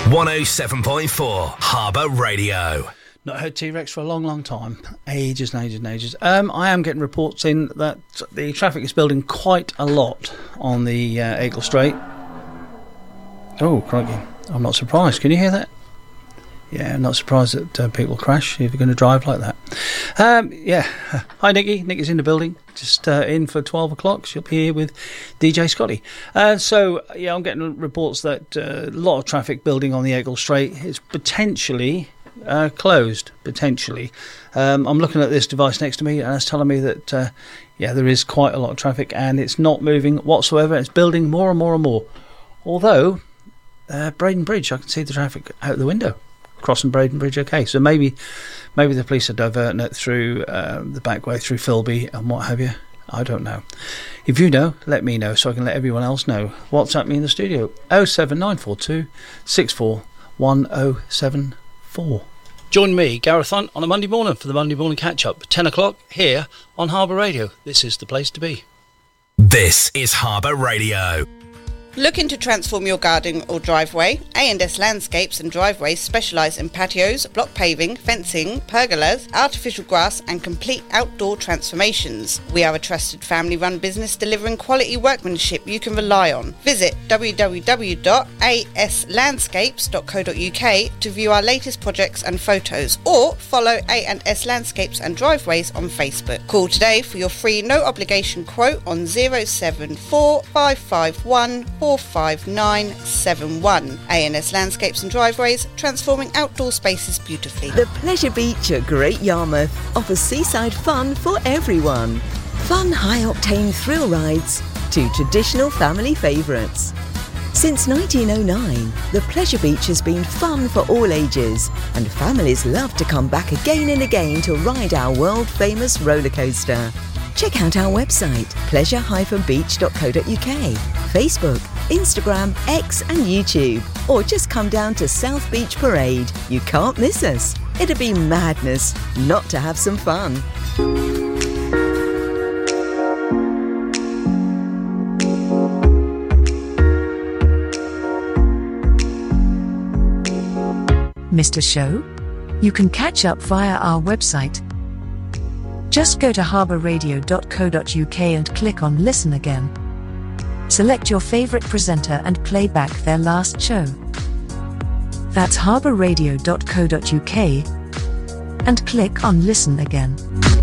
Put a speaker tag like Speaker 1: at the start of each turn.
Speaker 1: 107.4 Harbour Radio.
Speaker 2: Not heard T-Rex for a long, long time. Ages and ages and ages. I am getting reports in that the traffic is building quite a lot on the Eagle Strait. Oh, crikey. I'm not surprised. Can you hear that? Yeah, I'm not surprised that people crash if you're going to drive like that. Yeah. Hi, Nikki. Nikki's in the building. Just in for 12 o'clock. She'll be here with DJ Scotty. So, yeah, I'm getting reports that a lot of traffic building on the Eagle Strait is potentially closed, potentially. I'm looking at this device next to me, and it's telling me that, yeah, there is quite a lot of traffic, and it's not moving whatsoever. It's building more and more and more. Although, Braden Bridge, I can see the traffic out the window. Crossing Braden Bridge, okay. So maybe the police are diverting it through the back way, through Filby and what have you. I don't know. If you know, let me know so I can let everyone else know. WhatsApp me in the studio. 07942 641074. Join me, Gareth Hunt, on a Monday morning for the Monday morning catch-up. 10 o'clock here on Harbour Radio. This is the place to be.
Speaker 1: This is Harbour Radio.
Speaker 3: Looking to transform your garden or driveway? A&S Landscapes and Driveways specialise in patios, block paving, fencing, pergolas, artificial grass and complete outdoor transformations. We are a trusted family-run business delivering quality workmanship you can rely on. Visit www.aslandscapes.co.uk to view our latest projects and photos, or follow A&S Landscapes and Driveways on Facebook. Call today for your free no-obligation quote on 074 551 45971. A&S Landscapes and Driveways, transforming outdoor spaces beautifully.
Speaker 4: The Pleasure Beach at Great Yarmouth offers seaside fun for everyone. Fun high-octane thrill rides to traditional family favourites. Since 1909, the Pleasure Beach has been fun for all ages, and families love to come back again and again to ride our world-famous roller coaster. Check out our website, pleasure-beach.co.uk, Facebook, Instagram, X and YouTube. Or just come down to South Beach Parade. You can't miss us. It'd be madness not to have some fun.
Speaker 5: Missed a show? You can catch up via our website. Just go to harbourradio.co.uk and click on Listen Again. Select your favourite presenter and play back their last show. That's harbourradio.co.uk and click on Listen Again.